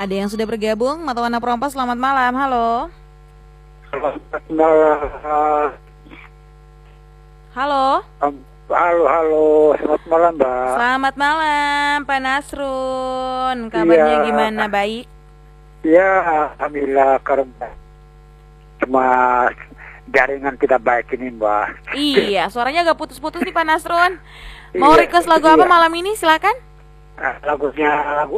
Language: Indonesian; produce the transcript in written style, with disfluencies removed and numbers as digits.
Ada yang sudah bergabung, Mata Warna Perompas, selamat malam, halo. Selamat malam. Halo. Halo, selamat malam, Mbak. Selamat malam, Pak Nasrun. Kabarnya Iya. gimana, baik? Ya, alhamdulillah karena cuma jaringan kita baik ini, Mbak. Iya, suaranya agak putus-putus nih Pak Nasrun. Mau Iya, request lagu apa iya. malam ini, silakan. Lagunya lagu